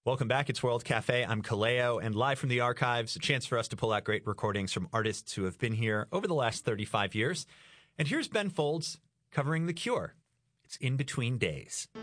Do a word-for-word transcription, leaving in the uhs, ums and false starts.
Welcome back. It's World Cafe. I'm Kaleo, and live from the archives, a chance for us to pull out great recordings from artists who have been here over the last thirty-five years. And here's Ben Folds covering The Cure. It's In Between Days.